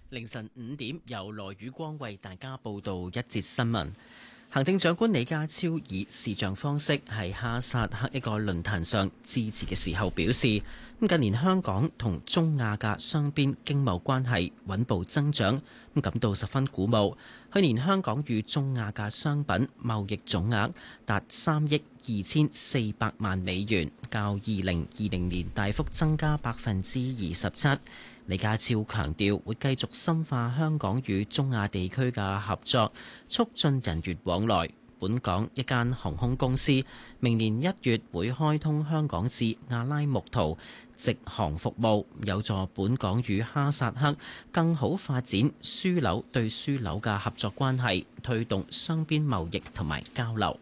凌晨5點，由羅宇光為大家報道一節新聞。行政長官李家超以視像方式喺哈薩克一個論壇上致辭嘅時候表示，近年香港同中亞嘅雙邊經貿關係穩步增長，感到十分鼓舞。去年香港與中亞嘅商品貿易總額達3億2400萬美元，較2020年大幅增加27%。李家超強調會繼續深化香港與中亞地區嘅合作，促進人員往來。本港一間航空公司明年1月會開通香港至阿拉木圖直航服務，有助本港與哈薩克更好發展樞紐對樞紐嘅合作關係，推動雙邊貿易同埋交流。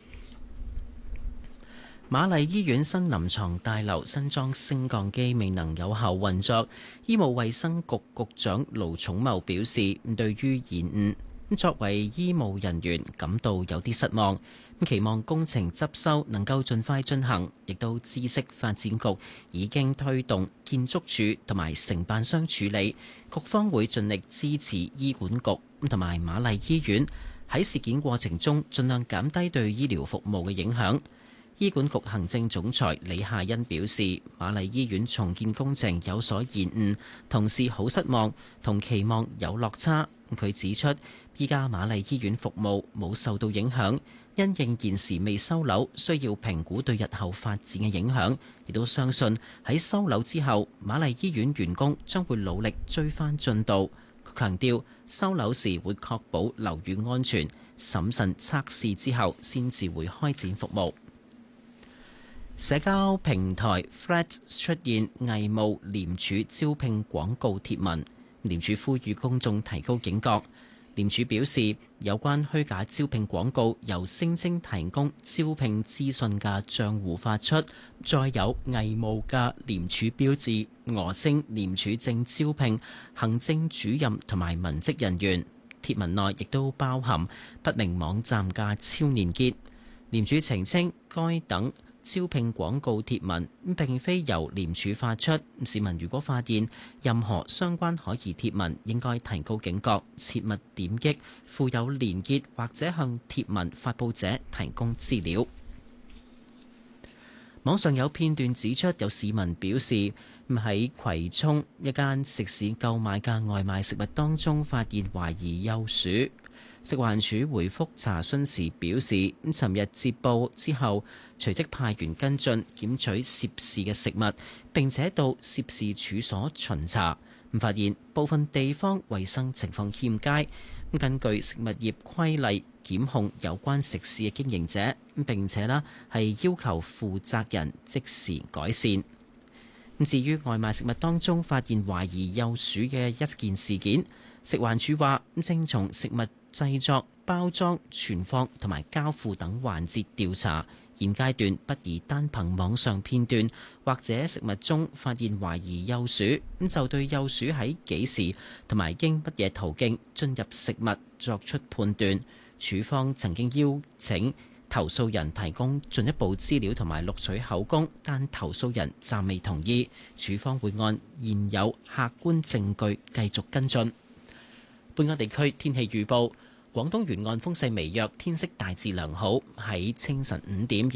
瑪麗醫院新臨床大樓新裝升降機未能有效運作，醫務衛生局局長盧寵茂表示，對於延誤，作為醫務人員感到有啲失望，期望工程執修能夠盡快進行，亦都知悉發展局已經推動建築署同埋承辦商處理，局方會盡力支持醫管局同埋瑪麗醫院喺事件過程中盡量減低對醫療服務嘅影響。醫管局行政總裁李夏茵表示，瑪麗醫院重建工程有所延誤，同事好失望，同期望有落差。佢指出，依家瑪麗醫院服務冇受到影響，因應現時未收樓，需要評估對日後發展嘅影響，亦都相信喺收樓之後，瑪麗醫院員工將會努力追翻進度。佢強調，收樓時會確保樓宇安全，審慎測試之後先至會開展服務。社交平台 Threads 出現偽冒廉署招聘廣告貼文，廉署呼籲公眾提高警覺。廉署表示，有關虛假招聘廣告由聲稱提供招聘資訊嘅帳戶發出，再有偽冒嘅廉署標誌，訛稱廉署正招聘行政主任同埋文職人員。貼文內亦都包含不明網站嘅超連結。廉署澄清，該等招聘廣告貼文並非由廉署發出，市民如果發現任何相關可疑貼文，應該提高警覺，切勿點擊附有連結或者向貼文發布者提供資料。網上有片段指出，有市民表示喺葵涌一間食肆購買嘅外賣食物當中發現懷疑幼鼠。食環署回覆查詢時表示，尋日接報之後，隨即派員跟進檢取涉事嘅食物，並且到涉事處所巡查，發現部分地方衛生情況欠佳。根據食物業規例檢控有關食肆嘅經營者，並且係要求負責人即時改善。至於外賣食物當中發現懷疑幼鼠嘅一件事件，食環署話正從食物製作、包裝、存放同埋交付等環節調查，現階段不宜單憑網上片段或者食物中發現懷疑幼鼠，就對幼鼠喺幾時同埋經乜嘢途徑進入食物作出判斷。署方曾經邀請投訴人提供進一步資料同埋錄取口供，但投訴人暫未同意。署方會按現有客觀證據繼續跟進。本港地區天氣預報：廣東沿岸風勢微弱，天色大致良好。喺清晨5點，